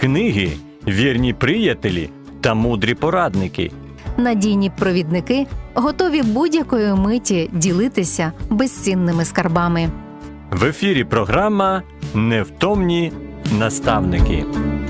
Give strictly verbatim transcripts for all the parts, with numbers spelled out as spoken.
Книги – вірні приятелі та мудрі порадники. Надійні провідники готові будь-якої миті ділитися безцінними скарбами. В ефірі програма «Невтомні наставники».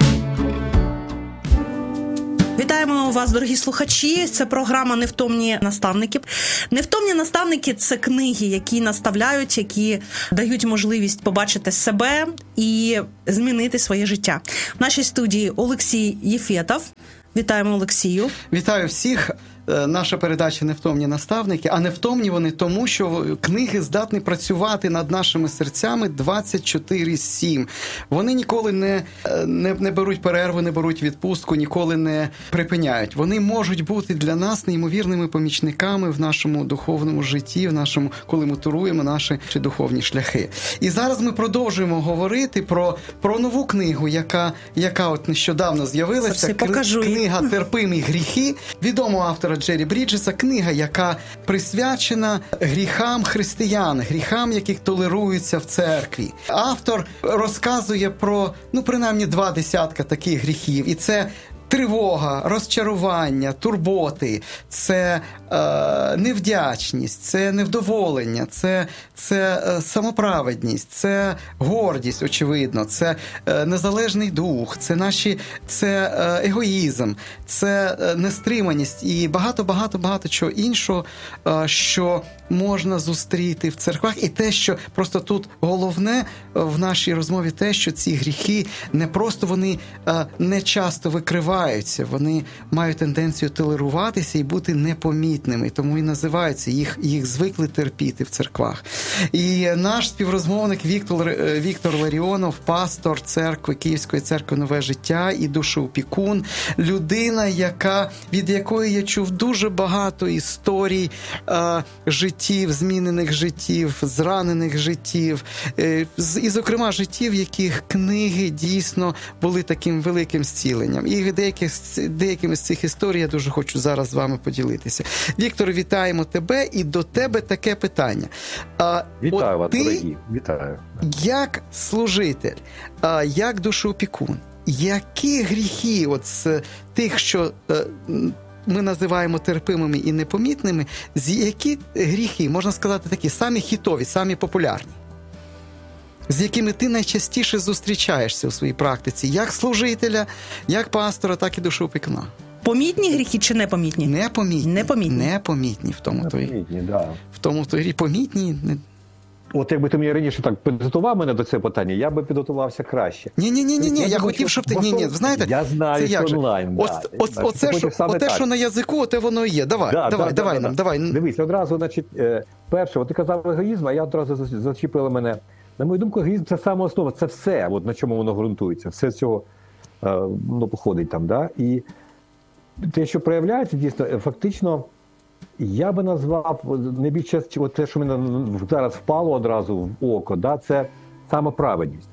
Вітаємо вас, дорогі слухачі. Це програма «Невтомні наставники». «Невтомні наставники» – це книги, які наставляють, які дають можливість побачити себе і змінити своє життя. В нашій студії Олексій Єфетов. Вітаємо, Олексію. Вітаю всіх. Наша передача «Невтомні наставники», а невтомні вони тому, що книги здатні працювати над нашими серцями двадцять чотири сім. Вони ніколи не, не, не беруть перерву, не беруть відпустку, ніколи не припиняють. Вони можуть бути для нас неймовірними помічниками в нашому духовному житті, в нашому, коли ми туруємо наші духовні шляхи. І зараз ми продовжуємо говорити про, про нову книгу, яка, яка от нещодавно з'явилася. Книга «Терпимі гріхи» відомого автора Джері Бріджеса, книга, яка присвячена гріхам християн, гріхам, які толеруються в церкві. Автор розказує про, ну, принаймні два десятка таких гріхів. І це тривога, розчарування, турботи, це е, невдячність, це невдоволення, це, це е, самоправедність, це гордість, очевидно, це е, незалежний дух, це наші, це е, егоїзм, це е, нестриманість і багато-багато-багато чого іншого, е, що можна зустріти в церквах. І те, що просто тут головне в нашій розмові, те, що ці гріхи не просто вони е, не часто викриваються, вони мають тенденцію толеруватися і бути непомітними, тому і називаються, їх, їх звикли терпіти в церквах. І наш співрозмовник Віктор, Віктор Ларіонов, пастор церкви, Київської церкви «Нове життя» і душеопікун, людина, яка, від якої я чув дуже багато історій е, життів, змінених життів, зранених життів, е, і, зокрема, життів, яких книги дійсно були таким великим зціленням. І деякі деякими з цих історій я дуже хочу зараз з вами поділитися. Віктор, вітаємо тебе, і до тебе таке питання. Вітаю вас, ти, дорогі. Вітаю. Як служитель, як душеопікун, які гріхи от з тих, що ми називаємо терпимими і непомітними, які гріхи, можна сказати, такі самі хітові, самі популярні, з якими ти найчастіше зустрічаєшся у своїй практиці, як служителя, як пастора, так і душеопікуна? Помітні гріхи чи непомітні? Непомітні. Непомітні. Непомітні в тому то і. Да. В тому то і помітні. Не... От якби ти мені раніше так підготував мене до цього питання, я би підготувався краще. Ні-ні-ні, ні, я, я хотів, щоб ти... Ні-ні, знаєте, я знаю, це що онлайн. От, да. от, Значить, оце, що, оте, що на язику, оте воно і є. Давай, да, давай, да, давай да, нам, да. давай. Дивись, одразу, значить, перше, от ти казав егоїзм, а я одразу зачепила мене. На мою думку, егоїзм – це саме основа, це все, от на чому воно ґрунтується, все з цього ну, походить там, да? І те, що проявляється, дійсно, фактично, я би назвав найбільш часто, от те, що мене зараз впало одразу в око, да, це самоправедність.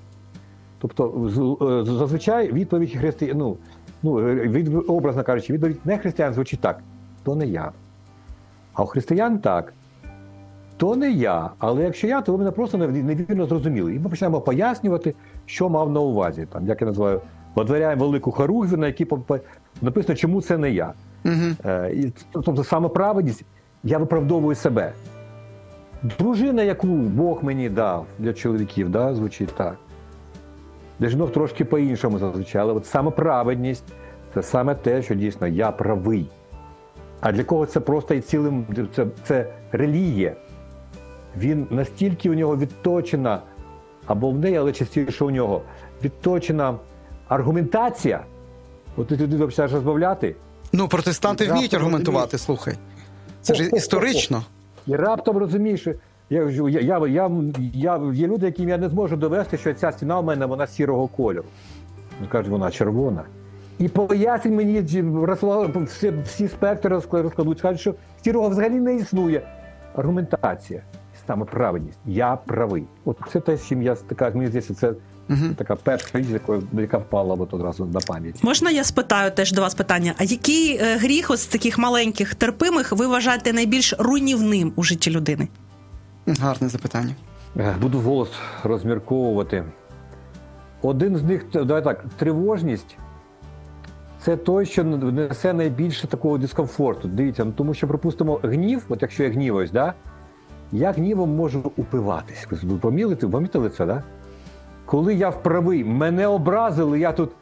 Тобто, зазвичай відповідь християн, ну, ну, від, образно кажучи, відповідь не християн звучить так, то не я. А у християн так, то не я, але якщо я, то ви мене просто невірно зрозуміли. І ми починаємо пояснювати, що мав на увазі. Там, як я називаю, отворяємо велику хоругвю, на якій написано, чому це не я. Угу. Е, і, тобто самоправедність, я виправдовую себе. Дружина, яку Бог мені дав для чоловіків, да, звучить так. Для жінок трошки по-іншому зазвичай, але от самоправедність – це саме те, що дійсно я правий. А для кого це просто і цілим, це, це релігія. Він настільки у нього відточена, або в неї, але частіше у нього, відточена аргументація. От ти туди починаєш розмовляти. Ну, протестанти вміють аргументувати, слухай. Це ж історично. І раптом розумієш, я, я, я, я, я, є люди, яким я не зможу довести, що ця стіна у мене, вона сірого кольору. Кажуть, вона червона. І пояснень мені, всі, всі спектри розкладуть, скажуть, що сірого взагалі не існує. Аргументація, саме правильність. Я правий. От це те, з чим я стикаюсь. Мені здається, це угу. така перша річ, яка впала от одразу на пам'ять. Можна я спитаю теж до вас питання? А який е, гріх ось з таких маленьких терпимих ви вважаєте найбільш руйнівним у житті людини? Гарне запитання. Буду вголос розмірковувати. Один з них, давай так, тривожність – це той, що несе найбільше такого дискомфорту. Дивіться, ну, тому що, припустимо, гнів, от якщо я гніваюсь, да, я гнівом можу упиватись. Ви помітили, помітили це, да? Коли я вправий, мене образили, я тут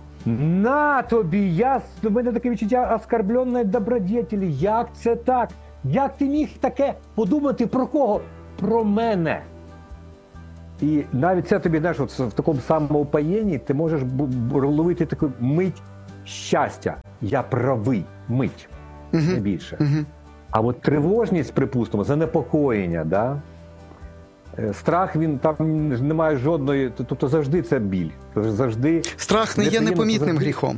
на тобі, я, у мене таке відчуття оскорбленої добродетелі. Як це так? Як ти міг таке подумати про кого? Про мене. І навіть це тобі, знаєш, от в такому самоупаєнні ти можеш ловити таку мить щастя. Я правий. Мить. Не більше. Угу. А от тривожність, припустимо, занепокоєння, да? Страх, він там немає жодної, тобто завжди це біль. Завжди Страх не є непомітним завжди... гріхом.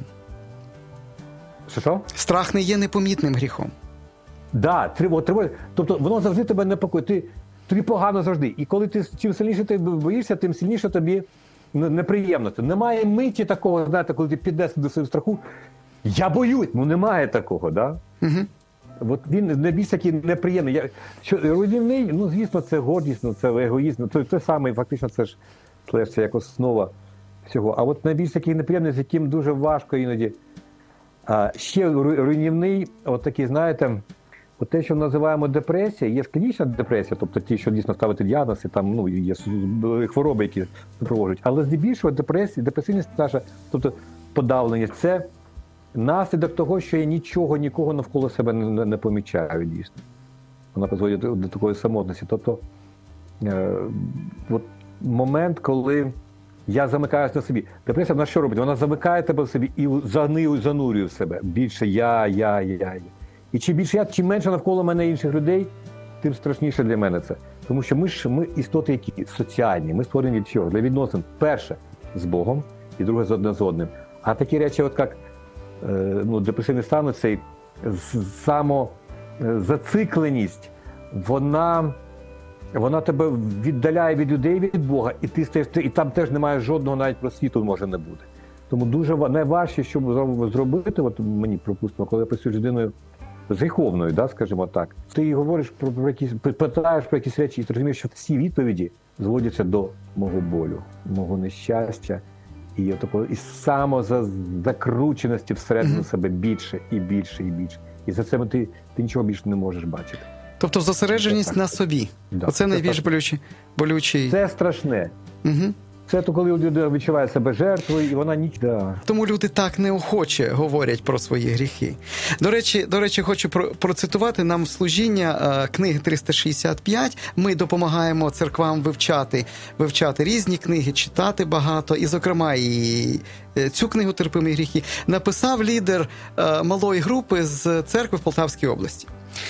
Що, що? Страх не є непомітним гріхом. Да, тривож, тривож. Тобто воно завжди тебе непокоїть. Ти, тобі погано завжди. І коли ти чим сильніше ти боїшся, тим сильніше тобі неприємно. Немає миті такого, знаєте, коли ти підеш до свого страху. Я боюсь, ну немає такого, да? Угу. От він найбільш такий неприємний. Я, що, руйнівний, ну, звісно, це гордість, ну, це егоїзм. Це те саме, фактично, це ж це як основа всього. А от найбільш такий неприємний, з яким дуже важко іноді. А, ще руйнівний, от такий, знаєте, от те, що називаємо депресія, є клінічна депресія, тобто ті, що дійсно ставити діагноз, і там, ну, є хвороби, які супроводжують. Але здебільшого депресія, депресивність наша, тобто подавлення, це наслідок того, що я нічого, нікого навколо себе не, не, не помічаю, дійсно. Вона призводить до, до такої самотності. Тобто, е, от момент, коли я замикаюся на собі. Депресія, вона що робить? Вона замикає тебе в собі і занурює в себе. Більше я, я, я, я. І чим більше я, чим менше навколо мене інших людей, тим страшніше для мене це. Тому що ми ж ми істоти, які соціальні. Ми створені для чого? Для відносин. Перше, з Богом, і друге, з одне з одним. А такі речі, от як ну, депресивний стан, цей самозацикленість, вона, вона тебе віддаляє від людей, від Бога, і ти стаєш, і там теж немає жодного навіть просвіту може не бути. Тому дуже найважче, що зробити, от мені, припустимо, коли я працюю з людиною з гріховною, да, скажімо так, ти говориш про, про якісь, питаєш про якісь речі, і ти розумієш, що всі відповіді зводяться до мого болю, мого нещастя, і такої і самозакрученості всередину mm-hmm. себе більше і більше і більше. І за це ти, ти нічого більше не можеш бачити. Тобто зосередженість так, на собі. Да. Оце найбільш болючий, болючий. Це страшне. Угу. Це то, коли людина відчуває себе жертвою, і вона ніч... Да. Тому люди так неохоче говорять про свої гріхи. До речі, до речі, хочу про, процитувати нам служіння е, книги триста шістдесят п'ять. Ми допомагаємо церквам вивчати, вивчати різні книги, читати багато. І, зокрема, і е, цю книгу «Терпимі гріхи» написав лідер е, малої групи з церкви в Полтавській області.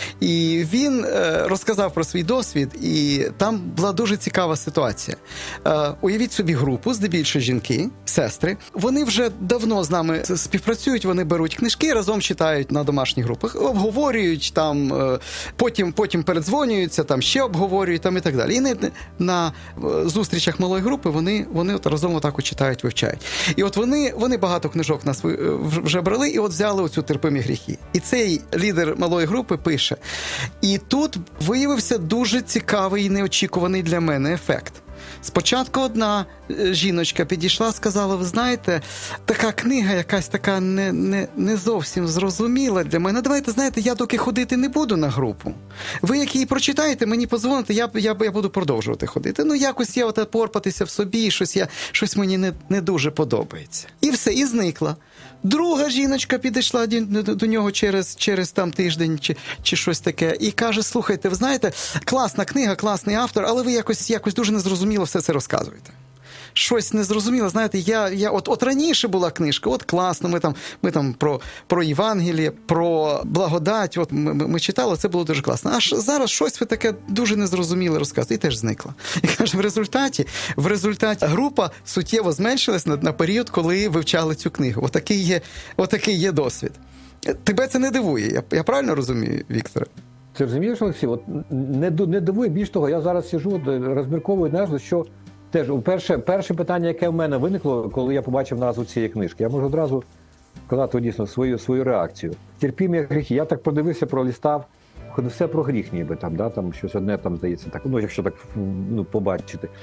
І він е, розказав про свій досвід, і там була дуже цікава ситуація. Е, уявіть собі групу, здебільшого жінки, сестри. Вони вже давно з нами співпрацюють, вони беруть книжки, разом читають на домашніх групах, обговорюють, там, е, потім, потім передзвонюються, там ще обговорюють там, і так далі. І не, на зустрічах малої групи вони, вони от разом отак читають, вивчають. І от вони, вони багато книжок нас вже брали, і от взяли оцю «Терпимі гріхи». І цей лідер малої групи пише. І тут виявився дуже цікавий і неочікуваний для мене ефект. Спочатку одна жіночка підійшла, сказала, ви знаєте, така книга якась така не, не, не зовсім зрозуміла для мене. Давайте, знаєте, я доки ходити не буду на групу. Ви, як її прочитаєте, мені подзвоните, я, я, я буду продовжувати ходити. Ну, якось я от порпатися в собі, щось, я, щось мені не, не дуже подобається. І все, і зникла. Друга жіночка підійшла до, до нього через, через там тиждень чи, чи щось таке і каже, слухайте, ви знаєте, класна книга, класний автор, але ви якось, якось дуже незрозуміло все це розказуєте. Щось незрозуміло, знаєте, я, я от, от раніше була книжка, от класно, ми там, ми там про, про Євангеліє, про благодать, от ми, ми читали, це було дуже класно. Аж зараз щось ви таке дуже незрозуміле розказуєте, і теж зникла. І каже, в результаті, в результаті група суттєво зменшилась на, на період, коли вивчали цю книгу. Отакий є, отакий є досвід. Тебе це не дивує, я, я правильно розумію, Вікторе? Ти розумієш, Олексій, от не, не дивує, більш того, я зараз сиджу, розмірковую назву, що теж перше, перше питання, яке в мене виникло, коли я побачив назву цієї книжки, я можу одразу сказати дійсно свою, свою реакцію. «Терпімі гріхи». Я так продивився, пролістав, все про гріх ніби, там, да, там щось одне там здається, так, ну, якщо так ну, побачити.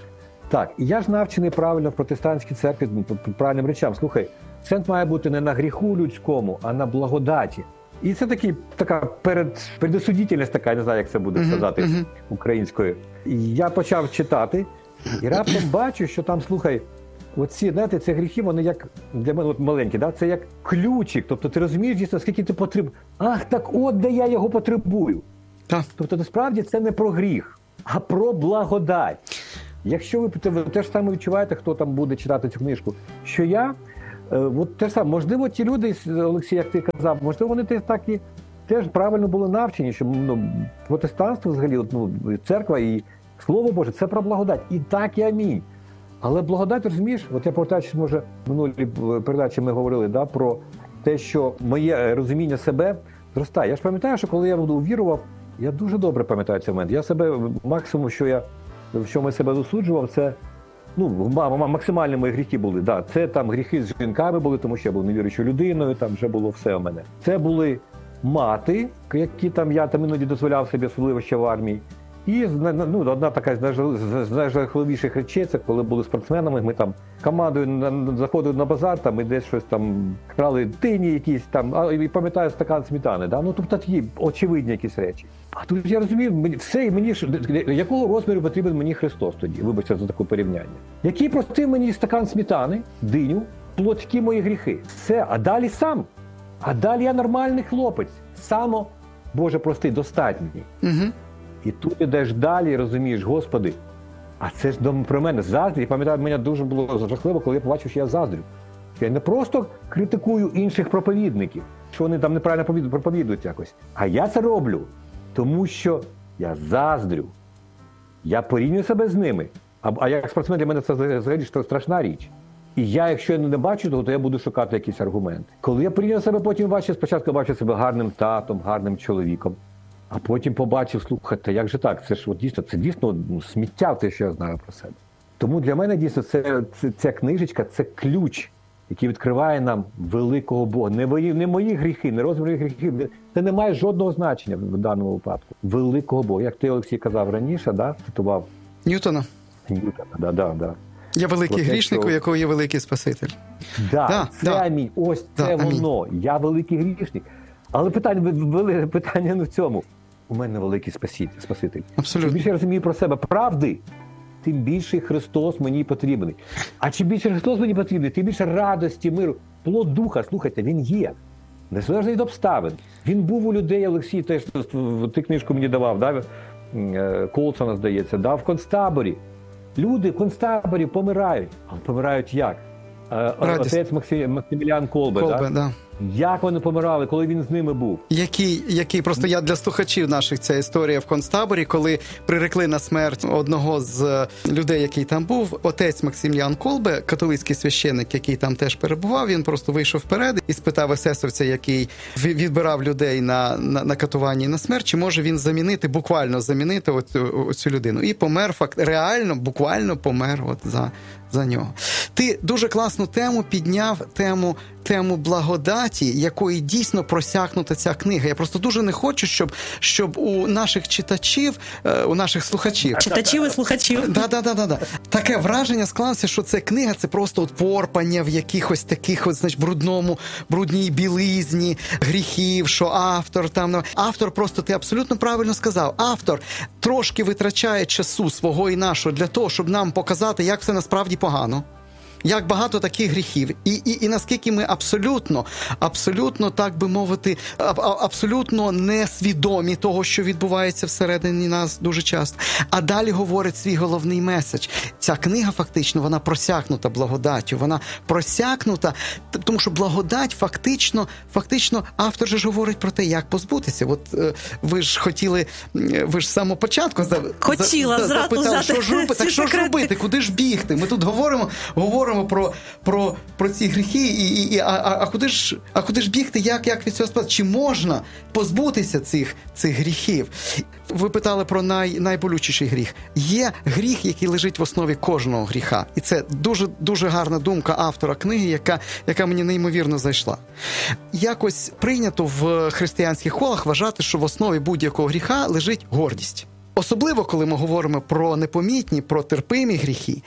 Так, і я ж навчений правильно в протестантській церкві правильним речам. Слухай, акцент має бути не на гріху людському, а на благодаті. І це такі, така перед, передосудительність така, я не знаю, як це буде uh-huh, сказати uh-huh. українською. І я почав читати, і раптом бачу, що там, слухай, оці, знаєте, ці гріхи, вони як, для мене от маленькі, да? Це як ключик. Тобто ти розумієш дійсно, скільки ти потребуєш. Ах, так от де я його потребую. Так. Тобто, насправді, це не про гріх, а про благодать. Якщо ви, ви теж саме відчуваєте, хто там буде читати цю книжку, що я, е, от те ж саме, можливо, ті люди, Олексій, як ти казав, можливо, вони теж так і теж правильно були навчені, що ну, протестанство взагалі, ну, церква і Слово Боже, це про благодать. І так, і амінь. Але благодать, розумієш, от я повертаючись, може, в минулій передачі ми говорили, да, про те, що моє розуміння себе зростає. Я ж пам'ятаю, що коли я увірував, я дуже добре пам'ятаю цей момент. Я себе, максимум, що я, в чому я себе засуджував, це, ну, максимальні мої гріхи були. Да, це там гріхи з жінками були, тому що я був невіруючою людиною, там вже було все у мене. Це були мати, які там я там іноді дозволяв собі, особливо ще в армії. І ну, одна така з найжахливіших речей, це коли були спортсменами, ми там командою заходили на базар, там і десь щось там крали дині якісь там, а і пам'ятаю стакан сметани, да? Ну тобто такі очевидні якісь речі. А тут я розумів, мені все, і мені ж, якого розміру потрібен мені Христос тоді, вибачте за таке порівняння. Який простив мені стакан сметани, диню, плотські мої гріхи. Все, а далі сам. А далі я нормальний хлопець. Само, Боже прости, достатній. Угу. І тут ідеш далі, розумієш, Господи, а це ж про мене заздрі. Я пам'ятаю, мені дуже було жахливо, коли я побачив, що я заздрю. Я не просто критикую інших проповідників, що вони там неправильно проповідують якось, а я це роблю, тому що я заздрю. Я порівнюю себе з ними. А, а як спортсмен для мене це взагалі страшна річ. І я, якщо я не бачу того, то я буду шукати якісь аргументи. Коли я порівнюю себе, потім бачу, спочатку бачу себе гарним татом, гарним чоловіком. А потім побачив, слухайте, як же так? Це ж от дійсно, це дійсно ну, сміття, те, що я знаю про себе. Тому для мене дійсно це, це, ця книжечка – це ключ, який відкриває нам великого Бога. Не мої, не мої гріхи, не розмір гріхів. Це не має жодного значення в даному випадку. Великого Бога. Як ти, Олексій, казав раніше, да, цитував? Ньютона. Ньютона, да, да, да. Я великий грішник, у якого є великий Спаситель. Да, да, це да. амінь. Ось це да, воно. Амінь. Я великий грішник. Але питання, питання не в цьому. У мене великий Спаситель. Абсолютно. Чим більше я розумію про себе правди, тим більше Христос мені потрібний. А чим більше Христос мені потрібний, тим більше радості, миру. Плод Духа, слухайте, він є. Незалежно від обставин. Він був у людей, Олексій, теж ти книжку мені давав, да? Колсона, здається, да? В концтаборі. Люди в концтаборі помирають. А помирають як? Радість. Отець Максиміліан Колбе, Колбе, да? Да. Як вони помирали, коли він з ними був? Який, який, просто я для слухачів наших, ця історія в концтаборі, коли прирекли на смерть одного з людей, який там був, отець Максиміліан Колбе, католицький священник, який там теж перебував, він просто вийшов вперед і спитав есесовця, який відбирав людей на, на, на катуванні і на смерть, чи може він замінити, буквально замінити оцю, оцю людину. І помер, факт, реально, буквально помер от за, за нього. Ти дуже класну тему підняв, тему тему благодаті, якої дійсно просякнута ця книга. Я просто дуже не хочу, щоб, щоб у наших читачів, у наших слухачів... Читачів і слухачів. Да, да, да, да, да. Таке враження склалося, що ця книга – це просто от порпання в якихось таких, от, значить, брудному, брудній білизні, гріхів, що автор там... Автор просто, ти абсолютно правильно сказав, автор трошки витрачає часу свого і нашого для того, щоб нам показати, як все насправді погано. Як багато таких гріхів. І, і, і наскільки ми абсолютно, абсолютно, так би мовити, абсолютно несвідомі того, що відбувається всередині нас дуже часто. А далі говорить свій головний меседж. Ця книга фактично, вона просякнута благодаттю. Вона просякнута, тому що благодать фактично, фактично автор же ж говорить про те, як позбутися. От ви ж хотіли, ви ж з самого початку Хотіла, за, за, запитали, що ж робити, так що ж робити, куди ж бігти? Ми тут говоримо, говоримо Про, про, про ці гріхи, і, і, а, а, куди ж, а куди ж бігти, як, як від цього спасти? Чи можна позбутися цих, цих гріхів? Ви питали про най, найболючіший гріх. Є гріх, який лежить в основі кожного гріха. І це дуже, дуже гарна думка автора книги, яка, яка мені неймовірно зайшла. Якось прийнято в християнських колах вважати, що в основі будь-якого гріха лежить гордість. особливо коли ми говоримо про непомітні, про терпимі гріхи,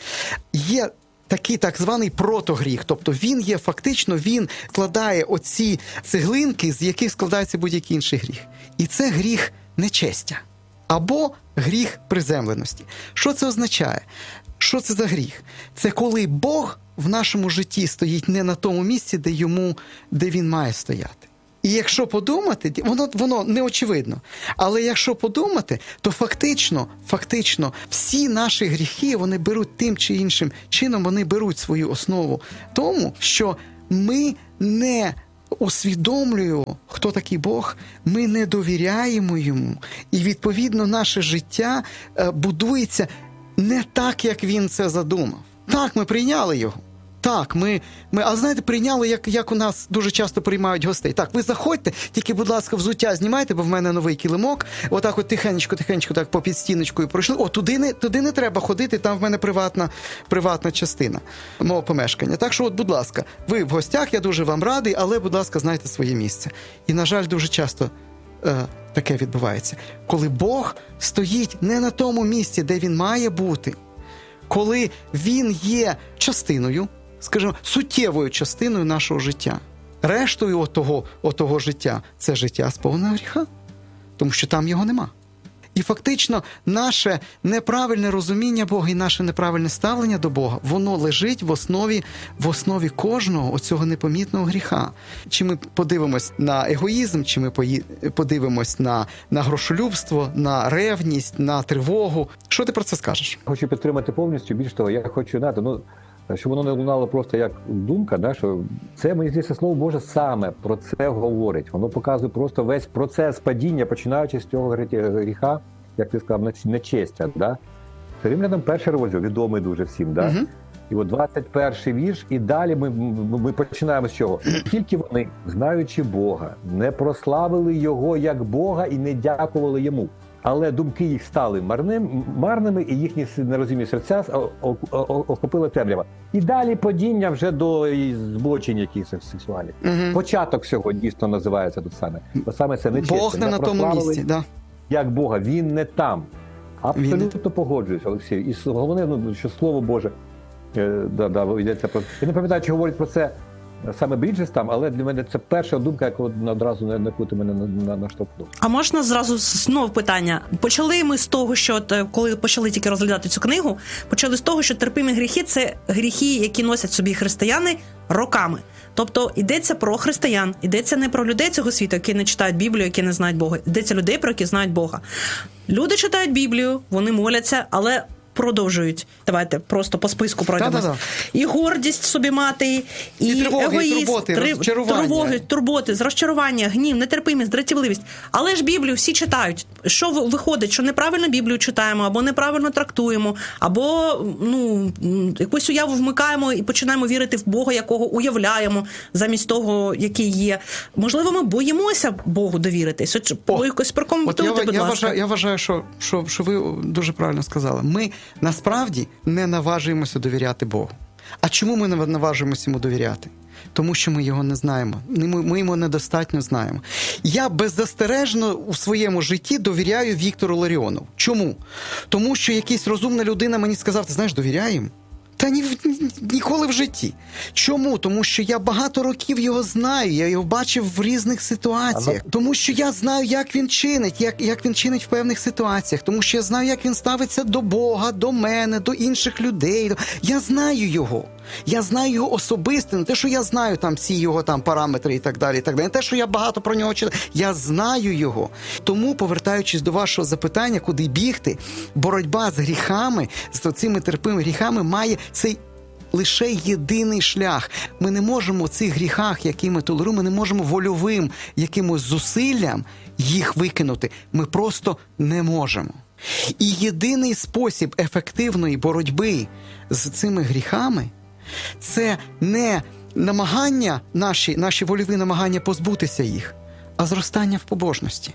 є такий так званий протогріх, тобто він є фактично, він складає оці цеглинки, з яких складається будь-який інший гріх. І це гріх нечестя або гріх приземленості. Що це означає? Що це за гріх? Це коли Бог в нашому житті стоїть не на тому місці, де йому, де він має стояти. І якщо подумати, воно, воно не очевидно, але якщо подумати, то фактично, фактично всі наші гріхи, вони беруть тим чи іншим чином, вони беруть свою основу тому, що ми не усвідомлюємо, хто такий Бог, ми не довіряємо йому. І відповідно наше життя будується не так, як він це задумав. Так, ми прийняли його. Так, ми, ми, а знаєте, прийняли, як, як у нас дуже часто приймають гостей. Так, ви заходьте, тільки, будь ласка, взуття знімайте, бо в мене новий килимок. Отак от тихенечко-тихенечко так попід стіночкою пройшли. О, туди не, туди не треба ходити, там в мене приватна, приватна частина мого помешкання. Так що, от, будь ласка, ви в гостях, я дуже вам радий, але, будь ласка, знайте своє місце. І, на жаль, дуже часто е, таке відбувається. Коли Бог стоїть не на тому місці, де він має бути, коли він є частиною, скажімо, суттєвою частиною нашого життя. Рештою отого, отого життя – це життя сповнене гріха, тому що там його нема. І фактично наше неправильне розуміння Бога і наше неправильне ставлення до Бога, воно лежить в основі, в основі кожного оцього непомітного гріха. Чи ми подивимось на егоїзм, чи ми подивимось на, на грошолюбство, на ревність, на тривогу. Що ти про це скажеш? Хочу підтримати повністю. Більш того, я хочу знати, ну, щоб воно не лунало просто як думка, да, що це, мені здається, Слово Боже саме про це говорить. Воно показує просто весь процес падіння, починаючи з цього гріха, як ти сказав, нечестя. Да? Це Римлянам перший розділ, відомий дуже всім. Да? Угу. І от двадцять перший вірш, і далі ми, ми, ми починаємо з чого? Тільки вони, знаючи Бога, не прославили Його як Бога і не дякували Йому. Але думки їх стали марним, марними, і їхні нерозумні серця охопила темрява. І далі падіння вже до злочин якихось сексуальних. Угу. Початок всього дійсно називається тут саме. Бо саме це нечесне. Бог не, не на тому місці, да. Як Бога, він не там. Абсолютно не... погоджуюсь, Олексій. І головне, ну, що Слово Боже, е, да, да, йдеться про... Я не пам'ятаю, чи говорить про це саме Бріджес там, але для мене це перша думка, яку одразу на яку ти мене наштовхнув. А можна зразу знов питання? Почали ми з того, що от, коли почали тільки розглядати цю книгу, почали з того, що терпимі гріхи – це гріхи, які носять собі християни роками. Тобто йдеться про християн, йдеться не про людей цього світу, які не читають Біблію, які не знають Бога. Йдеться людей, про які знають Бога. Люди читають Біблію, вони моляться, але продовжують. Давайте просто по списку пройдемось. І гордість собі мати, і, і тривоги, егоїзм, і турботи, три, розчарування. Тривоги, турботи, розчарування, гнів, нетерпимість, дратівливість. Але ж Біблію всі читають. Що виходить, що неправильно Біблію читаємо, або неправильно трактуємо, або ну, якусь уяву вмикаємо і починаємо вірити в Бога, якого уявляємо, замість того, який є. Можливо, ми боїмося Богу довіритись. О, якось прокоментуйте, я, будь я ласка. Вважаю, я вважаю, що, що, що ви дуже правильно сказали. Ми насправді не наважуємося довіряти Богу. А чому ми не наважуємося йому довіряти? Тому що ми його не знаємо. Ми його недостатньо знаємо. Я беззастережно у своєму житті довіряю Віктору Ларіонову. Чому? Тому що якась розумна людина мені сказав, ти знаєш, довіряй йому. Та ні, ні, ніколи в житті. Чому? Тому що я багато років його знаю, я його бачив в різних ситуаціях. Ага. Тому що я знаю, як він чинить, як, як він чинить в певних ситуаціях. Тому що я знаю, як він ставиться до Бога, до мене, до інших людей. Я знаю його. Я знаю його особисто, не те, що я знаю там всі його там параметри і так далі, і так далі. Не те, що я багато про нього читаю. Я знаю його. Тому, повертаючись до вашого запитання, куди бігти, боротьба з гріхами, з цими терпимими гріхами має цей лише єдиний шлях. Ми не можемо в цих гріхах, які ми толеруємо, ми не можемо вольовим якимось зусиллям їх викинути. Ми просто не можемо. І єдиний спосіб ефективної боротьби з цими гріхами – це не намагання, наші, наші вольові намагання позбутися їх, а зростання в побожності.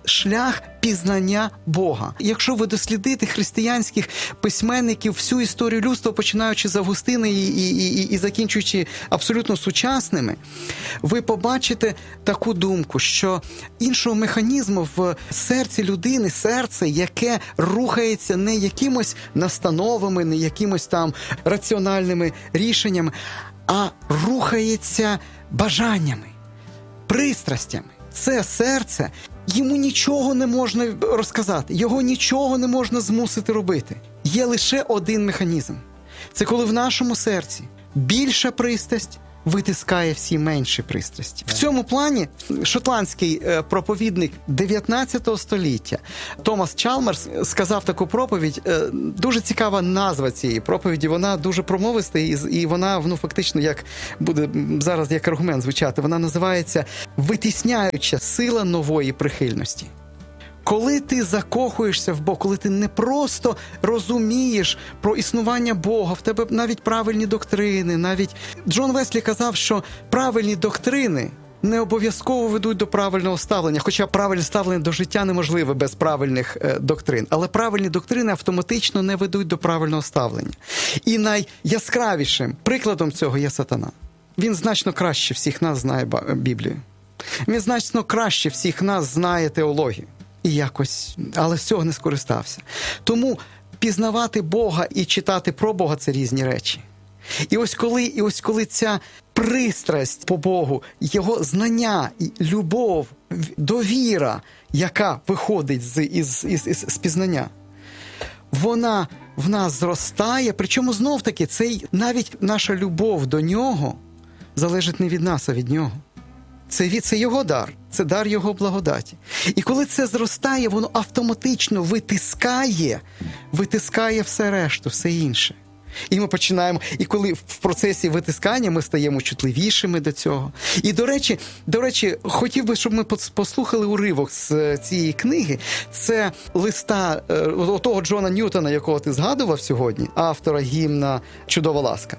шлях пізнання Бога. Якщо ви дослідите християнських письменників всю історію людства, починаючи з Августина і, і, і, і закінчуючи абсолютно сучасними, ви побачите таку думку, що іншого механізму в серці людини, серце, яке рухається не якимось настановами, не якимось там раціональними рішеннями, а рухається бажаннями, пристрастями. Це серце, йому нічого не можна розказати, його нічого не можна змусити робити. Є лише один механізм. Це коли в нашому серці більша пристрасть витискає всі менші пристрасті. В цьому плані шотландський проповідник дев'ятнадцятого століття Томас Чалмерс сказав таку проповідь. Дуже цікава назва цієї проповіді, вона дуже промовиста і вона, ну, фактично, як буде зараз як аргумент звучати, вона називається «Витісняюча сила нової прихильності». Коли ти закохуєшся в Бога, коли ти не просто розумієш про існування Бога, в тебе навіть правильні доктрини, навіть Джон Веслі казав, що правильні доктрини не обов'язково ведуть до правильного ставлення, хоча правильне ставлення до життя неможливе без правильних е, доктрин. Але правильні доктрини автоматично не ведуть до правильного ставлення. І найяскравішим прикладом цього є сатана. Він значно краще всіх нас знає Біблію. Він значно краще всіх нас знає теологію. І якось, але з цього не скористався. Тому пізнавати Бога і читати про Бога – це різні речі. І ось коли, і ось коли ця пристрасть по Богу, його знання, любов, довіра, яка виходить з, із, із, із, з пізнання, вона в нас зростає, причому знов-таки цей, навіть наша любов до нього залежить не від нас, а від нього. Це, від, це його дар, це дар його благодаті. І коли це зростає, воно автоматично витискає, витискає все решту, все інше. І ми починаємо, і коли в процесі витискання ми стаємо чутливішими до цього. І, до речі, до речі, хотів би, щоб ми послухали уривок з цієї книги. Це листа того Джона Ньютона, якого ти згадував сьогодні, автора гімна «Чудова ласка»,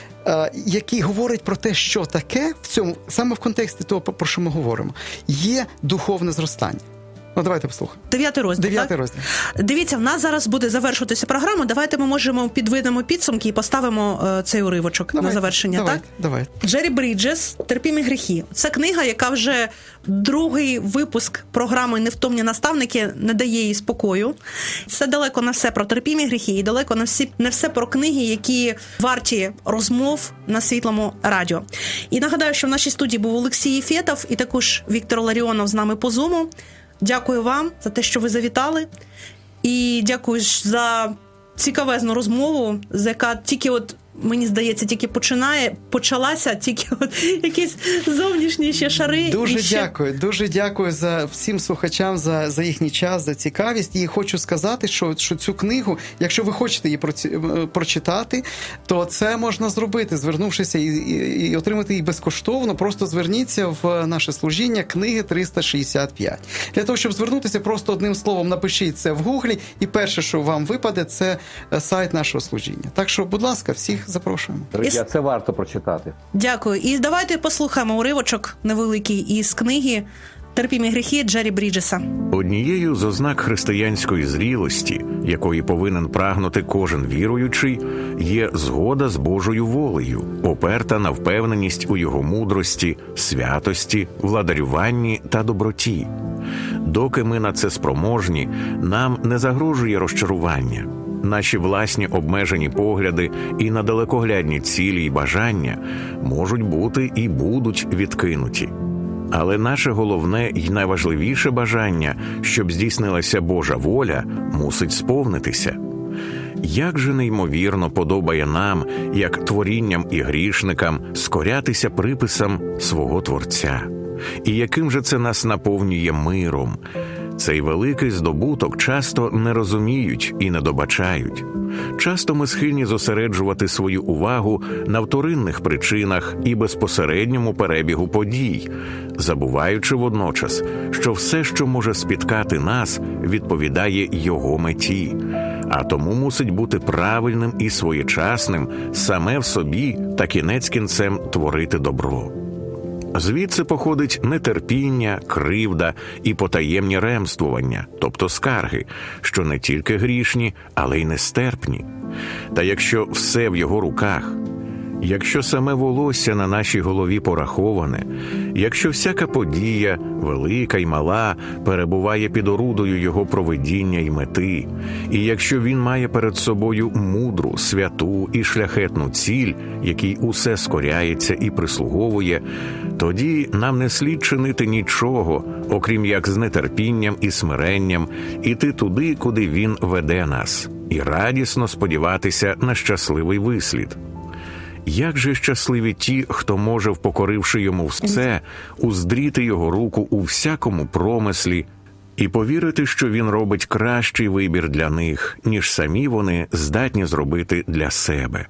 який говорить про те, що таке в цьому, саме в контексті того, про що ми говоримо, є духовне зростання. Ну, давайте послухаємо. Дев'ятий розділ, Дев'ятий так? розділ. Дивіться, в нас зараз буде завершуватися програма. Давайте ми можемо підведемо підсумки і поставимо е, цей уривочок Давайте, на завершення, давайте, так? Давайте. Джері Бріджес «Терпімі гріхи». Це книга, яка вже другий випуск програми «Невтомні наставники» не дає їй спокою. Це далеко не все про терпімі гріхи і далеко не, всі, не все про книги, які варті розмов на Світлому радіо. І нагадаю, що в нашій студії був Олексій Єфєтов і також Віктор Ларіонов з нами по Зуму. Дякую вам за те, що ви завітали. І дякую за цікавезну розмову, за яка тільки от, мені здається, тільки починає, почалася, тільки от якісь зовнішні ще шари. Дуже і ще... дякую, дуже дякую за всім слухачам за, за їхній час, за цікавість. І хочу сказати, що, що цю книгу, якщо ви хочете її прочитати, то це можна зробити, звернувшися і, і, і отримати її безкоштовно. Просто зверніться в наше служіння «Книги триста шістдесят п'ять». Для того, щоб звернутися, просто одним словом напишіть це в гуглі, і перше, що вам випаде, це сайт нашого служіння. Так що, будь ласка, всіх запрошуємо. Друзі, це варто прочитати. Дякую. І давайте послухаємо уривочок невеликий із книги «Терпімі гріхи» Джері Бріджеса. Однією з ознак християнської зрілості, якої повинен прагнути кожен віруючий, є згода з Божою волею, оперта на впевненість у Його мудрості, святості, владарюванні та доброті. Доки ми на це спроможні, нам не загрожує розчарування. Наші власні обмежені погляди і на далекоглядні цілі й бажання можуть бути і будуть відкинуті. Але наше головне й найважливіше бажання, щоб здійснилася Божа воля, мусить сповнитися. Як же неймовірно подобає нам, як творінням і грішникам, скорятися приписам свого Творця. І яким же це нас наповнює миром. Цей великий здобуток часто не розуміють і не добачають. Часто ми схильні зосереджувати свою увагу на вторинних причинах і безпосередньому перебігу подій, забуваючи водночас, що все, що може спіткати нас, відповідає Його меті, а тому мусить бути правильним і своєчасним саме в собі та кінець кінцем творити добро. Звідси походить нетерпіння, кривда і потаємні ремствування, тобто скарги, що не тільки грішні, але й нестерпні. Та якщо все в його руках, якщо саме волосся на нашій голові пораховане, якщо всяка подія, велика й мала, перебуває під орудою його провидіння й мети, і якщо він має перед собою мудру, святу і шляхетну ціль, якій усе скоряється і прислуговує, тоді нам не слід чинити нічого, окрім як з нетерпінням і смиренням іти туди, куди він веде нас, і радісно сподіватися на щасливий вислід. Як же щасливі ті, хто може, впокоривши йому все, уздріти його руку у всякому промислі і повірити, що він робить кращий вибір для них, ніж самі вони здатні зробити для себе.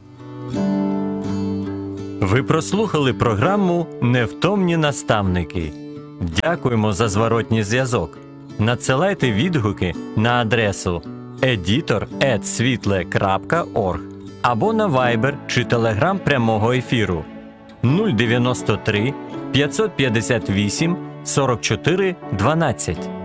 Ви прослухали програму «Невтомні наставники». Дякуємо за зворотній зв'язок. Надсилайте відгуки на адресу едітор крапка світле крапка орг або на Viber чи Telegram прямого ефіру нуль дев'яносто три п'ятсот п'ятдесят вісім сорок чотири дванадцять.